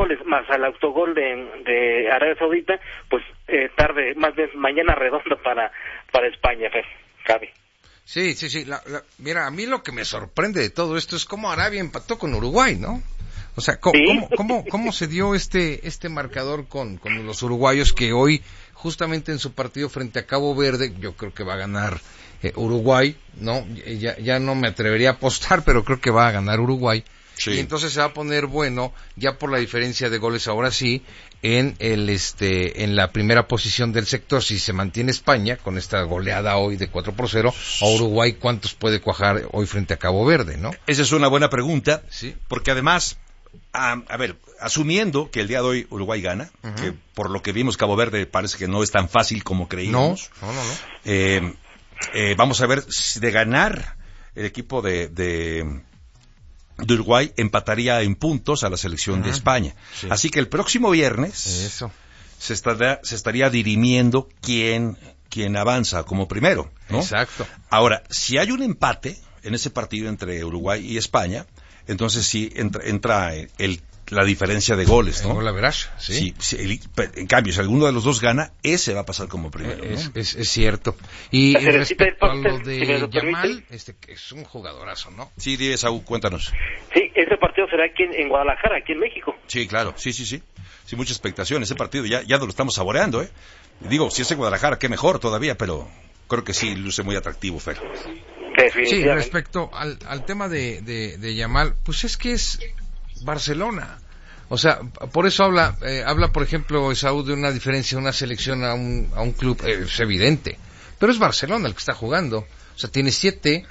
goles más al autogol de Arabia Saudita, pues tarde, más bien mañana redonda para España, Javi. Sí. Mira, a mí lo que me sorprende de todo esto es cómo Arabia empató con Uruguay, ¿no? O sea, ¿cómo se dio este marcador con los uruguayos, que hoy, justamente en su partido frente a Cabo Verde, yo creo que va a ganar Uruguay, ¿no? Ya no me atrevería a apostar, pero creo que va a ganar Uruguay. Sí. Y entonces se va a poner bueno, ya por la diferencia de goles ahora sí, en la primera posición del sector. Si se mantiene España con esta goleada hoy de 4-0, a Uruguay, ¿cuántos puede cuajar hoy frente a Cabo Verde, no? Esa es una buena pregunta, sí, porque además, a ver, asumiendo que el día de hoy Uruguay gana, que por lo que vimos Cabo Verde parece que no es tan fácil como creíamos. No. Vamos a ver si de ganar el equipo de Uruguay empataría en puntos a la selección de España. Sí. Así que el próximo viernes se estaría dirimiendo quién avanza como primero, ¿no? Exacto. Ahora, si hay un empate en ese partido entre Uruguay y España, entonces sí entra la diferencia de goles, ¿no? La verás, sí. En cambio, si alguno de los dos gana, ese va a pasar como primero, ¿no? Es cierto. Y respecto a lo de Yamal, que es un jugadorazo, ¿no? Sí, Saúl, cuéntanos. Sí, ese partido será aquí en Guadalajara, aquí en México. Sí, claro, sí. Sí, mucha expectación. Ese partido ya nos lo estamos saboreando, ¿eh? Digo, si es en Guadalajara, qué mejor todavía, pero creo que sí luce muy atractivo, Fer. Sí, respecto al tema de Yamal, pues es que es Barcelona. O sea, por eso habla por ejemplo Esaú de una diferencia de una selección a un club, es evidente, pero es Barcelona el que está jugando. O sea, tiene 7,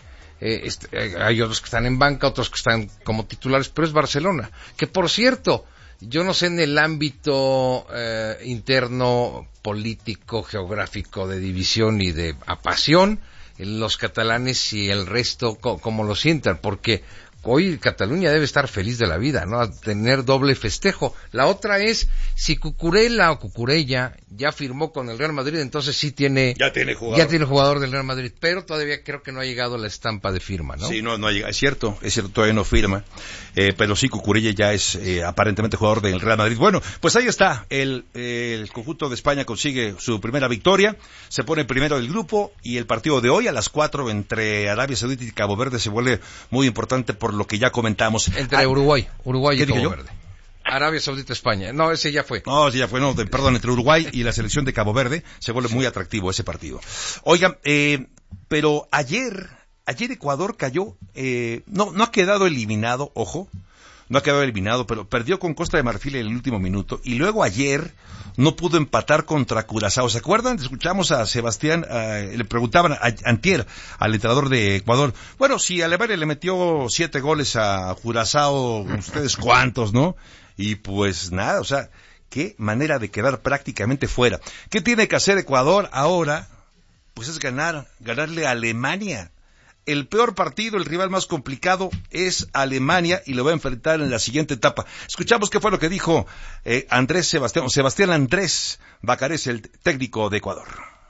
hay otros que están en banca, otros que están como titulares, pero es Barcelona, que por cierto, yo no sé en el ámbito interno, político, geográfico, de división y de pasión, los catalanes y el resto cómo lo sientan, porque hoy Cataluña debe estar feliz de la vida, ¿no? A tener doble festejo. La otra es, si Cucurella o Cucurella ya firmó con el Real Madrid, entonces sí tiene jugador del Real Madrid, pero todavía creo que no ha llegado la estampa de firma, ¿no? Sí, no ha llegado, es cierto, todavía no firma, pero sí, Cucurella ya es aparentemente jugador del Real Madrid. Bueno, pues ahí está, el conjunto de España consigue su primera victoria, se pone primero del grupo, y el partido de hoy a las 4 entre Arabia Saudita y Cabo Verde se vuelve muy importante por lo que ya comentamos. Entre Uruguay y Cabo Verde. Arabia Saudita, España. No, ese ya fue. Entre Uruguay y la selección de Cabo Verde se vuelve muy atractivo ese partido. Oigan, pero ayer Ecuador cayó, no ha quedado eliminado, ojo, no ha quedado eliminado, pero perdió con Costa de Marfil en el último minuto, y luego ayer no pudo empatar contra Curazao. ¿Se acuerdan? Escuchamos a Sebastián, le preguntaban antier al entrenador de Ecuador, bueno, si Alemania le metió 7 goles a Curazao, ¿ustedes cuántos, no? Y pues nada, o sea, qué manera de quedar prácticamente fuera. ¿Qué tiene que hacer Ecuador ahora? Pues es ganarle a Alemania. El peor partido, el rival más complicado es Alemania, y lo va a enfrentar en la siguiente etapa. Escuchamos qué fue lo que dijo Sebastián Andrés Bacarés, el técnico de Ecuador.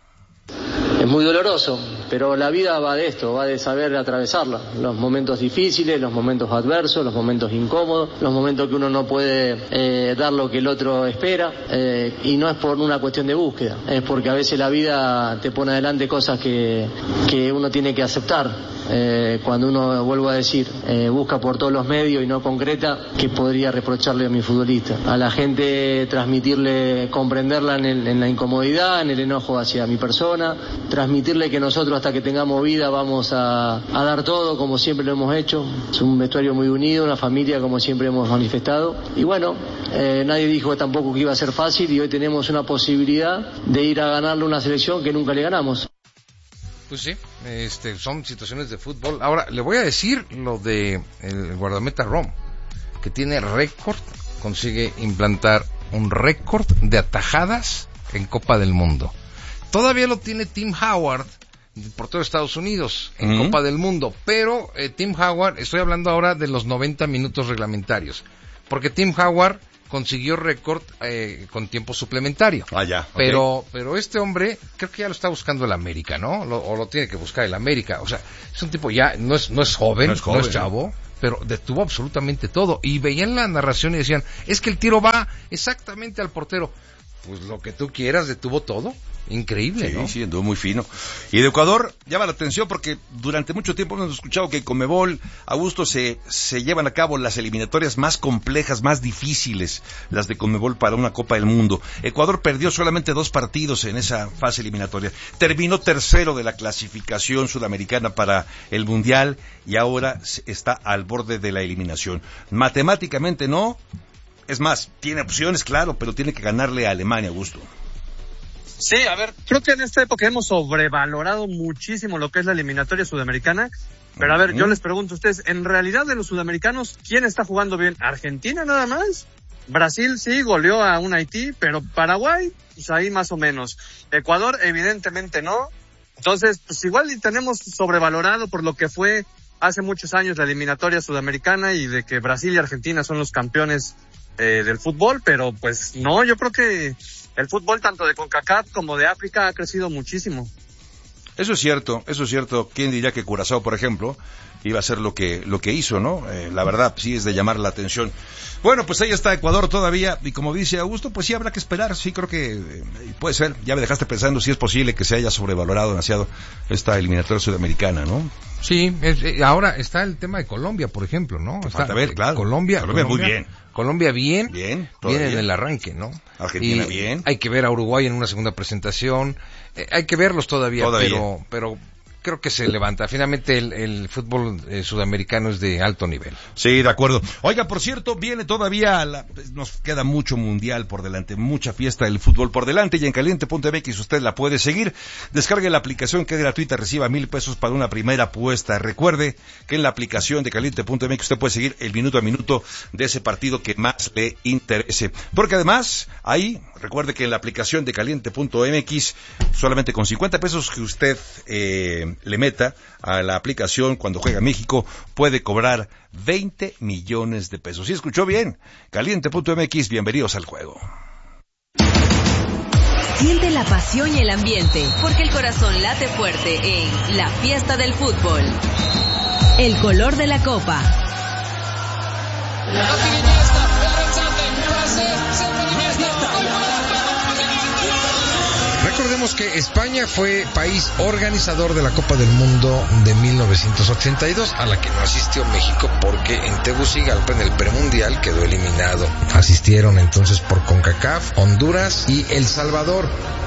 Es muy doloroso, pero la vida va de esto, va de saber atravesarla. Los momentos difíciles, los momentos adversos, los momentos incómodos, los momentos que uno no puede dar lo que el otro espera, y no es por una cuestión de búsqueda, es porque a veces la vida te pone adelante cosas que uno tiene que aceptar. Cuando uno, vuelvo a decir, busca por todos los medios y no concreta, ¿qué podría reprocharle a mi futbolista? A la gente transmitirle, comprenderla en la incomodidad, en el enojo hacia mi persona, transmitirle que nosotros hasta que tengamos vida vamos a dar todo como siempre lo hemos hecho. Es un vestuario muy unido, una familia como siempre hemos manifestado, y bueno, nadie dijo tampoco que iba a ser fácil, y hoy tenemos una posibilidad de ir a ganarle una selección que nunca le ganamos. Pues sí, son situaciones de fútbol. Ahora, le voy a decir lo de el guardameta Rom, que tiene récord, consigue implantar un récord de atajadas en Copa del Mundo. Todavía lo tiene Tim Howard, por todo Estados Unidos, en Copa del Mundo, pero Tim Howard, estoy hablando ahora de los 90 minutos reglamentarios, porque Tim Howard consiguió récord con tiempo suplementario. Ya. Okay. Pero este hombre, creo que ya lo está buscando el América, ¿no? O lo tiene que buscar el América. O sea, es un tipo ya, no es joven, no es chavo, pero detuvo absolutamente todo. Y veían la narración y decían, es que el tiro va exactamente al portero. Pues lo que tú quieras, detuvo todo. Increíble, sí, ¿no? Sí, anduvo muy fino. Y de Ecuador llama la atención porque durante mucho tiempo hemos escuchado que en Conmebol, Augusto, se llevan a cabo las eliminatorias más complejas, más difíciles, las de Conmebol para una Copa del Mundo. Ecuador perdió solamente 2 partidos en esa fase eliminatoria. Terminó tercero de la clasificación sudamericana para el Mundial y ahora está al borde de la eliminación. Matemáticamente no, es más, tiene opciones, claro, pero tiene que ganarle a Alemania, Augusto. Sí, a ver, creo que en esta época hemos sobrevalorado muchísimo lo que es la eliminatoria sudamericana, pero a ver, yo les pregunto a ustedes, en realidad de los sudamericanos, ¿quién está jugando bien? ¿Argentina nada más? Brasil sí, goleó a un Haití, pero Paraguay, pues ahí más o menos. Ecuador, evidentemente no. Entonces, pues igual y tenemos sobrevalorado por lo que fue hace muchos años la eliminatoria sudamericana y de que Brasil y Argentina son los campeones del fútbol, pero pues no, yo creo que el fútbol tanto de CONCACAF como de África ha crecido muchísimo. Eso es cierto. ¿Quién diría que Curazao, por ejemplo, iba a hacer lo que hizo, ¿no? La verdad, sí es de llamar la atención. Bueno, pues ahí está Ecuador todavía, y como dice Augusto, pues sí habrá que esperar. Sí, creo que puede ser. Ya me dejaste pensando si es posible que se haya sobrevalorado demasiado esta eliminatoria sudamericana, ¿no? Sí, ahora está el tema de Colombia, por ejemplo, ¿no? Falta ver, claro. Colombia muy bien. Colombia bien bien en el arranque, ¿no? Argentina bien. Hay que ver a Uruguay en una segunda presentación. Hay que verlos todavía. Pero creo que se levanta. Finalmente el fútbol sudamericano es de alto nivel. Sí, de acuerdo. Oiga, por cierto, viene todavía, nos queda mucho mundial por delante, mucha fiesta del fútbol por delante, y en caliente.mx usted la puede seguir. Descargue la aplicación que es gratuita, reciba $1,000 para una primera apuesta. Recuerde que en la aplicación de caliente.mx usted puede seguir el minuto a minuto de ese partido que más le interese. Porque además, ahí, recuerde que en la aplicación de caliente.mx, solamente con $50 que usted le meta a la aplicación cuando juega México, puede cobrar 20 millones de pesos. ¿Sí escuchó bien? Caliente.mx, bienvenidos al juego. Siente la pasión y el ambiente, porque el corazón late fuerte en la fiesta del fútbol. El color de la copa. Recordemos que España fue país organizador de la Copa del Mundo de 1982, a la que no asistió México porque en Tegucigalpa, en el premundial, quedó eliminado. Asistieron entonces por CONCACAF, Honduras y El Salvador.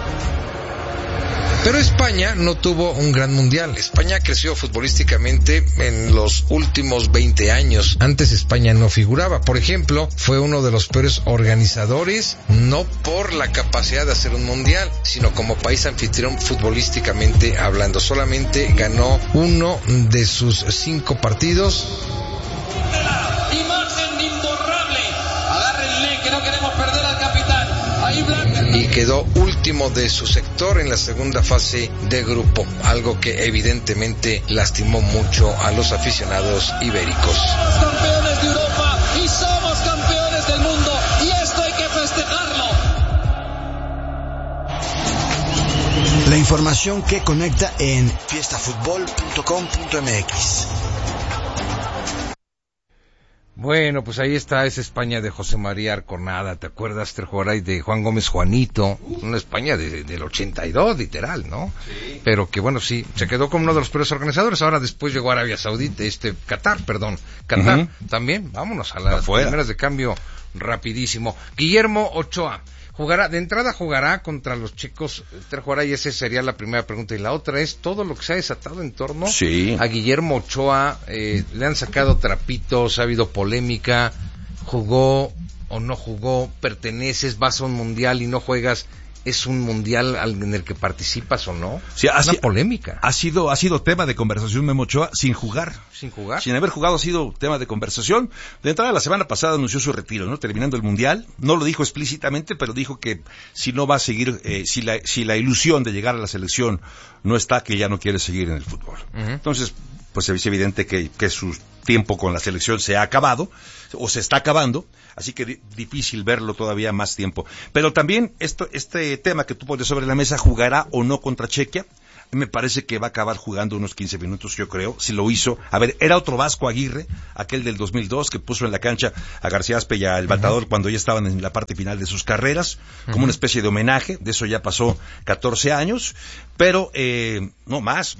Pero España no tuvo un gran mundial. España creció futbolísticamente en los últimos 20 años. Antes España no figuraba. Por ejemplo, fue uno de los peores organizadores, no por la capacidad de hacer un mundial, sino como país anfitrión futbolísticamente hablando. Solamente ganó uno de sus 5 partidos. Imagen imborrable. Agárrenle, que no queremos perder al capitán. Ahí Blanca. Y quedó último de su sector en la segunda fase de grupo, algo que evidentemente lastimó mucho a los aficionados ibéricos. Somos campeones de Europa y somos campeones del mundo, y esto hay que festejarlo. La información que conecta en fiestafutbol.com.mx. Bueno, pues ahí está esa España de José María Arconada, ¿te acuerdas, Trejoray, de Juan Gómez Juanito? Una España del 82, literal, ¿no? Sí. Pero que bueno, sí, se quedó como uno de los peores organizadores. Ahora después llegó Arabia Saudita, Qatar, también, vámonos a las primeras de cambio rapidísimo. Guillermo Ochoa. Jugará contra los chicos, Trejoray, esa sería la primera pregunta. Y la otra es, todo lo que se ha desatado en torno a Guillermo Ochoa, le han sacado trapitos, ha habido polémica, jugó o no jugó, perteneces, vas a un mundial y no juegas, ¿es un mundial en el que participas o no? Sí, una polémica. Ha sido tema de conversación Memo Ochoa sin jugar. ¿Sin jugar? Sin haber jugado ha sido tema de conversación. De entrada, la semana pasada anunció su retiro, ¿no? Terminando el mundial. No lo dijo explícitamente, pero dijo que si no va a seguir, si la ilusión de llegar a la selección no está, que ya no quiere seguir en el fútbol. Entonces, pues es evidente que su tiempo con la selección se ha acabado, o se está acabando, así que difícil verlo todavía más tiempo. Pero también este tema que tú pones sobre la mesa, ¿jugará o no contra Chequia? Me parece que va a acabar jugando unos 15 minutos, yo creo, si lo hizo. A ver, era otro Vasco Aguirre, aquel del 2002, que puso en la cancha a García Aspe y a El Matador cuando ya estaban en la parte final de sus carreras, como una especie de homenaje. De eso ya pasó 14 años, pero no más,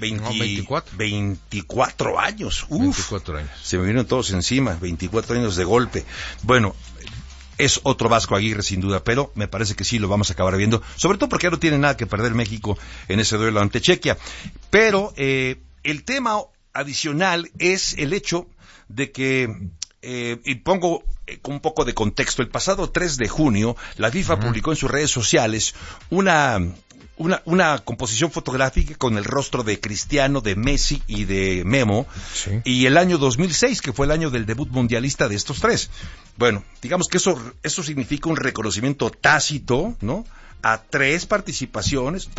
24 años. Uf, 24 años. Se me vinieron todos encima, 24 años de golpe. Bueno, es otro Vasco Aguirre sin duda, pero me parece que sí lo vamos a acabar viendo, sobre todo porque ya no tiene nada que perder México en ese duelo ante Chequia. Pero el tema adicional es el hecho de que, y pongo un poco de contexto, el pasado 3 de junio la FIFA publicó en sus redes sociales una composición fotográfica con el rostro de Cristiano, de Messi y de Memo, sí, y el año 2006, que fue el año del debut mundialista de estos tres. Bueno, digamos que eso significa un reconocimiento tácito, ¿no?, a 6 participaciones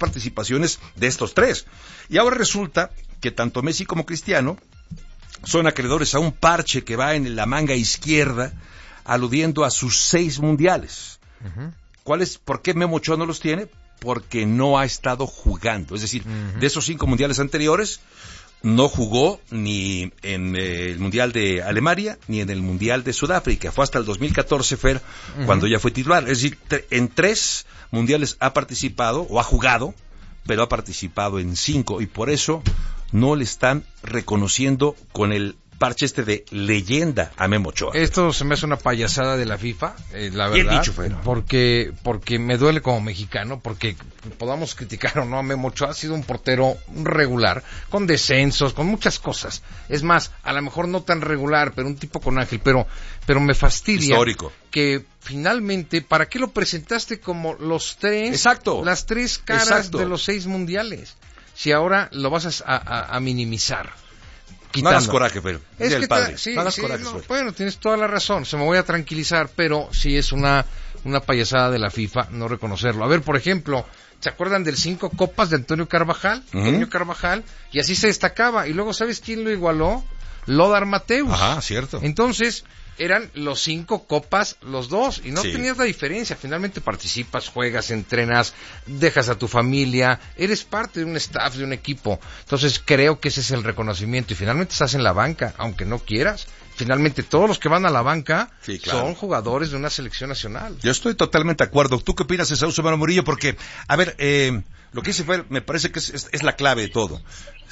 de estos tres. Y ahora resulta que tanto Messi como Cristiano son acreedores a un parche que va en la manga izquierda, aludiendo a sus 6 mundiales. ¿Por qué Memo Ochoa no los tiene? Porque no ha estado jugando. Es decir, de esos 5 mundiales anteriores, no jugó ni en el Mundial de Alemania ni en el Mundial de Sudáfrica. Fue hasta el 2014, Fer, cuando ya fue titular. Es decir, en 3 mundiales ha participado, o ha jugado, pero ha participado en 5, y por eso no le están reconociendo con el parche de leyenda a Memo Ochoa. Esto se me hace una payasada de la FIFA, la verdad. Bien dicho, Fer. Porque me duele como mexicano, porque podamos criticar o no a Memo Ochoa, ha sido un portero regular, con descensos, con muchas cosas. Es más, a lo mejor no tan regular, pero un tipo con ángel, pero me fastidia. Histórico. Que finalmente, ¿para qué lo presentaste como los 3? Exacto. Las 3 caras de los 6 mundiales. Si ahora lo vas a minimizar. Quitando. No hagas coraje, pero es que padre. Bueno, tienes toda la razón, se me voy a tranquilizar, pero sí es una payasada de la FIFA no reconocerlo. A ver, por ejemplo, ¿se acuerdan del 5 copas de Antonio Carvajal? Antonio Carvajal, y así se destacaba, y luego, ¿sabes quién lo igualó? Lothar Matthäus. Ajá, cierto. Entonces, eran los 5 copas los dos, y no tenías la diferencia. Finalmente participas, juegas, entrenas, dejas a tu familia, eres parte de un staff, de un equipo. Entonces creo que ese es el reconocimiento, y finalmente estás en la banca, aunque no quieras. Finalmente todos los que van a la banca son jugadores de una selección nacional. Yo estoy totalmente de acuerdo. ¿Tú qué opinas, Esaú Semana Murillo? Porque, a ver, lo que hice fue, me parece que es la clave de todo.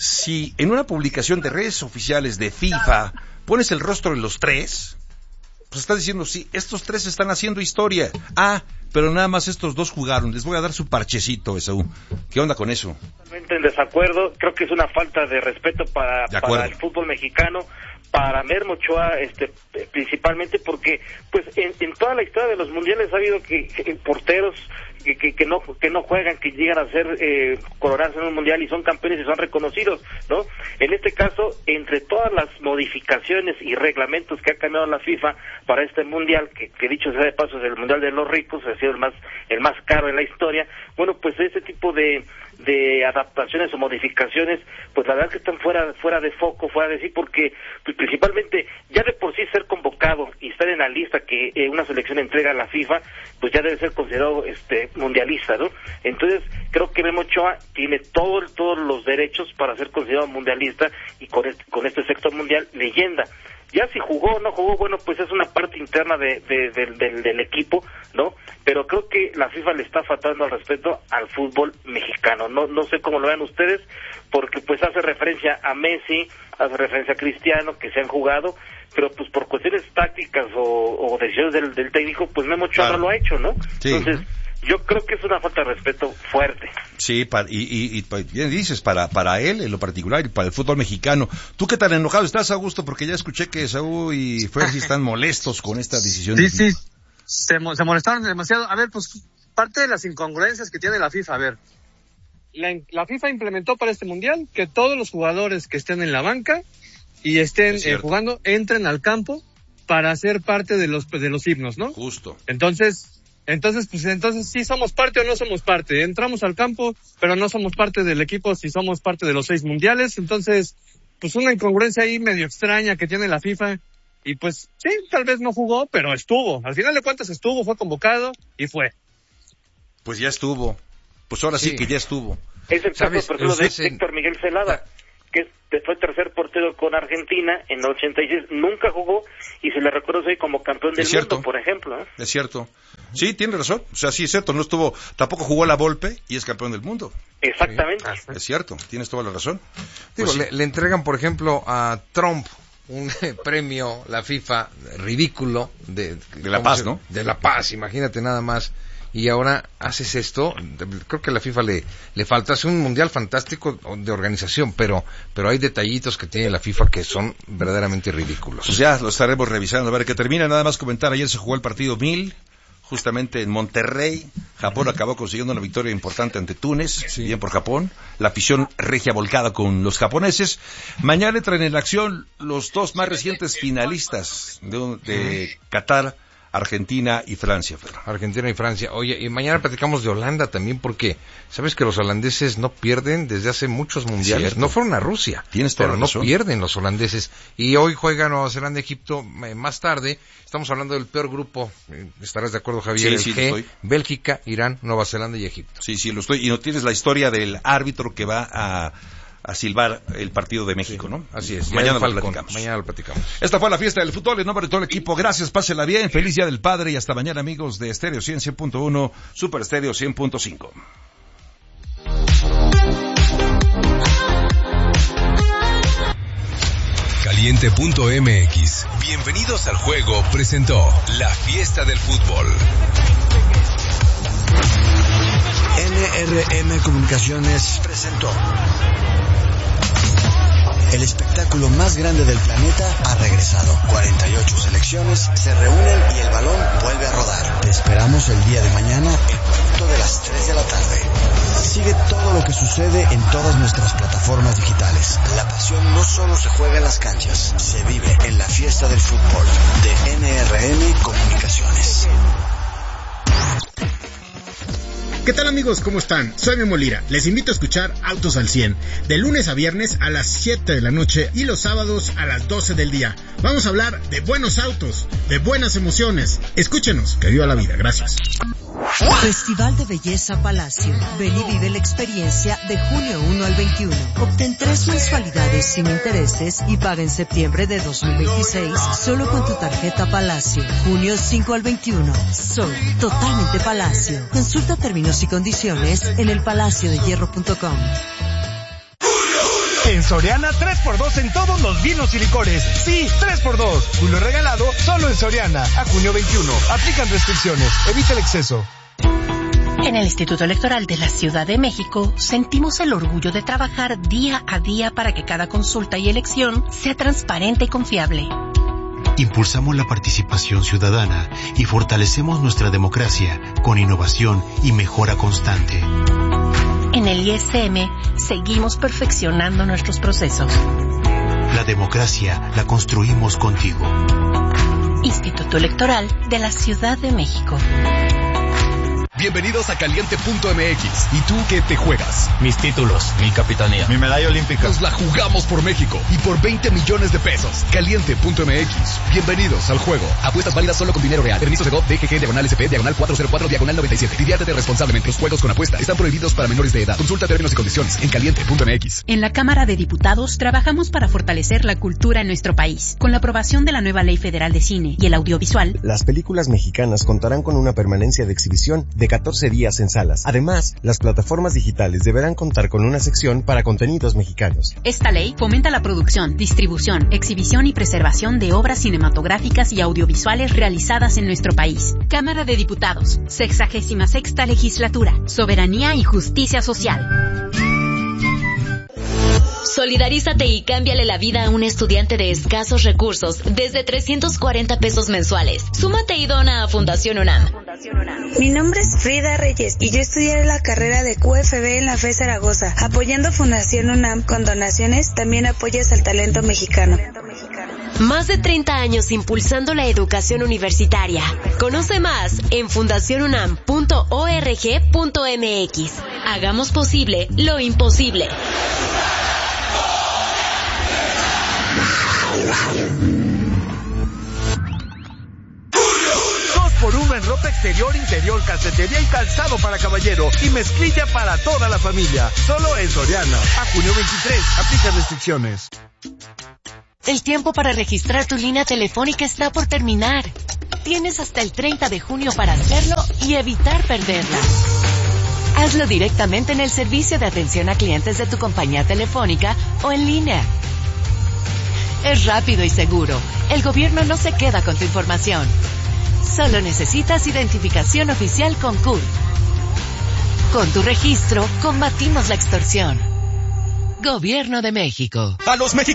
Si en una publicación de redes oficiales de FIFA pones el rostro de los 3, pues estás diciendo, sí, estos 3 están haciendo historia. Pero nada más estos 2 jugaron. Les voy a dar su parchecito, Esaú. ¿Qué onda con eso? Totalmente en desacuerdo. Creo que es una falta de respeto para el fútbol mexicano, para Memo Ochoa, principalmente porque, pues, en toda la historia de los mundiales ha habido que porteros que no juegan, que llegan a ser colorados en un mundial y son campeones y son reconocidos, ¿no? En este caso, entre todas las modificaciones y reglamentos que ha cambiado la FIFA para este mundial, que dicho sea de paso es el mundial de los ricos, ha sido el más caro en la historia, bueno, pues ese tipo de adaptaciones o modificaciones, pues la verdad que están fuera de foco, fuera de sí, porque pues principalmente ya de por sí ser convocado y estar en la lista que una selección entrega a la FIFA, pues ya debe ser considerado mundialista, ¿no? Entonces creo que Memo Ochoa tiene todos los derechos para ser considerado mundialista, y con este sexto mundial leyenda. Ya si jugó o no jugó, bueno, pues es una parte interna del equipo, ¿no? Pero creo que la FIFA le está faltando al respeto al fútbol mexicano. No sé cómo lo vean ustedes, porque pues hace referencia a Messi, hace referencia a Cristiano, que se han jugado, pero pues por cuestiones tácticas o decisiones del técnico, pues Memo Ochoa no lo ha hecho, ¿no? Sí. Entonces, yo creo que es una falta de respeto fuerte. Sí, y bien dices, para él en lo particular y para el fútbol mexicano. ¿Tú qué tan enojado estás, Augusto? Porque ya escuché que Saúl y Fergie están molestos con esta decisión. Sí, se molestaron demasiado. A ver, pues parte de las incongruencias que tiene la FIFA, a ver, la FIFA implementó para este mundial que todos los jugadores que estén en la banca y estén jugando entren al campo para ser parte de los himnos, ¿no? Justo. Entonces sí somos parte o no somos parte. Entramos al campo, pero no somos parte del equipo si somos parte de los 6 mundiales. Entonces, pues una incongruencia ahí medio extraña que tiene la FIFA. Y pues sí, tal vez no jugó, pero estuvo. Al final de cuentas estuvo, fue convocado y fue. Pues ya estuvo. Pues ahora sí que ya estuvo. Es el caso, por ejemplo, de Héctor Miguel Celada, que fue tercer portero con Argentina en el 86, nunca jugó y se le reconoce hoy como campeón del mundo, por ejemplo. Es cierto. Sí, tiene razón. O sea, sí es cierto. Tampoco jugó la Volpe y es campeón del mundo. Exactamente. Sí. Es cierto. Tienes toda la razón. Digo, pues, le entregan, por ejemplo, a Trump un premio, la FIFA, ridículo de la paz, ¿no? De la paz, imagínate nada más. Y ahora haces esto. Creo que a la FIFA le falta. Es un mundial fantástico de organización, pero hay detallitos que tiene la FIFA que son verdaderamente ridículos. Pues ya lo estaremos revisando a ver qué termina. Nada más comentar, ayer se jugó el partido 1000, justamente en Monterrey. Japón acabó consiguiendo una victoria importante ante Túnez, sí. Bien por Japón. La afición regia volcada con los japoneses. Mañana entran en acción los dos más recientes finalistas de Qatar, Argentina y Francia, Fer. Argentina y Francia. Oye, y mañana platicamos de Holanda también, porque sabes que los holandeses no pierden desde hace muchos mundiales. Cierto. No fueron a Rusia, tienes toda pero la razón. No pierden los holandeses. Y hoy juega Nueva Zelanda y Egipto más tarde. Estamos hablando del peor grupo, estarás de acuerdo, Javier, sí, el G, Bélgica, Irán, Nueva Zelanda y Egipto. Sí, lo estoy. Y no tienes la historia del árbitro que va a silbar el partido de México, sí, ¿no? Así es. Mañana lo platicamos. Mañana lo platicamos. Esta fue la fiesta del fútbol en nombre de todo el equipo. Gracias, pásela bien. Feliz Día del Padre y hasta mañana, amigos de Estéreo 100.1, Super Estéreo 100.5. Caliente.mx. Bienvenidos al juego. Presentó la fiesta del fútbol. NRM Comunicaciones presentó el espectáculo más grande del planeta ha regresado. 48 selecciones se reúnen y el balón vuelve a rodar. Te esperamos el día de mañana en punto de las 3 de la tarde. Sigue todo lo que sucede en todas nuestras plataformas digitales. La pasión no solo se juega en las canchas, se vive en la fiesta del fútbol de NRM Comunicaciones. ¿Qué tal, amigos? ¿Cómo están? Soy Memo Lira. Les invito a escuchar Autos al 100, de lunes a viernes a las 7 de la noche y los sábados a las 12 del día. Vamos a hablar de buenos autos, de buenas emociones. Escúchenos, que viva la vida. Gracias. Festival de Belleza Palacio. Ven y vive la experiencia de junio 1 al 21. Obtén 3 mensualidades sin intereses y paga en septiembre de 2026 solo con tu tarjeta Palacio. Junio 5 al 21. Soy totalmente Palacio. Consulta términos y condiciones en elpalaciodehierro.com. En Soriana, 3x2 en todos los vinos y licores. Sí, 3x2. Julio regalado solo en Soriana. A junio 21. Aplican restricciones. Evita el exceso. En el Instituto Electoral de la Ciudad de México, sentimos el orgullo de trabajar día a día para que cada consulta y elección sea transparente y confiable. Impulsamos la participación ciudadana y fortalecemos nuestra democracia con innovación y mejora constante. En el ISM, seguimos perfeccionando nuestros procesos. La democracia la construimos contigo. Instituto Electoral de la Ciudad de México. Bienvenidos a Caliente.mx. ¿Y tú qué te juegas? Mis títulos, mi capitanía, mi medalla olímpica. Nos la jugamos por México y por 20 millones de pesos. Caliente.mx. Bienvenidos al juego. Apuestas válidas solo con dinero real. Permiso de GOV, DGG, /SP, /404, /97. Diviértete responsablemente. Los juegos con apuesta están prohibidos para menores de edad. Consulta términos y condiciones en Caliente.mx. En la Cámara de Diputados trabajamos para fortalecer la cultura en nuestro país. Con la aprobación de la nueva Ley Federal de Cine y el Audiovisual, las películas mexicanas contarán con una permanencia de exhibición de 14 días en salas. Además, las plataformas digitales deberán contar con una sección para contenidos mexicanos. Esta ley fomenta la producción, distribución, exhibición y preservación de obras cinematográficas y audiovisuales realizadas en nuestro país. Cámara de Diputados, 66ª Legislatura, Soberanía y Justicia Social. Solidarízate y cámbiale la vida a un estudiante de escasos recursos desde 340 pesos mensuales. Súmate y dona a Fundación UNAM. Mi nombre es Frida Reyes y yo estudiaré la carrera de QFB en la FE Zaragoza. Apoyando Fundación UNAM con donaciones, también apoyas al talento mexicano. Más de 30 años impulsando la educación universitaria. Conoce más en fundacionunam.org.mx. Hagamos posible lo imposible. 2x1 en ropa ropa exterior, interior, calcetería y calzado para caballero y mezclilla para toda la familia. Solo en Soriana. A junio 23. Aplica restricciones. El tiempo para registrar tu línea telefónica está por terminar. Tienes hasta el 30 de junio para hacerlo y evitar perderla. Hazlo directamente en el servicio de atención a clientes de tu compañía telefónica o en línea. Es rápido y seguro. El gobierno no se queda con tu información. Solo necesitas identificación oficial con CURP. Con tu registro, combatimos la extorsión. Gobierno de México. A los mexicanos